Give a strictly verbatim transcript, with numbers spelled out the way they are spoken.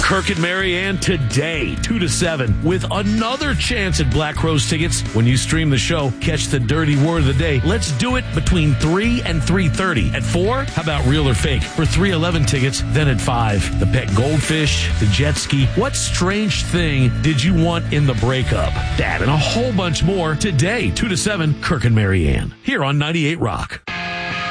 Kirk and Marianne today, two to seven, with another chance at Black Crowes tickets. When you stream the show, catch the dirty word of the day. Let's do it between three and three thirty. At four, how about Real or Fake? For three eleven tickets, then at five, the pet goldfish, the jet ski. What strange thing did you want in the breakup? That and a whole bunch more today, two to seven, Kirk and Marianne, here on ninety-eight Rock.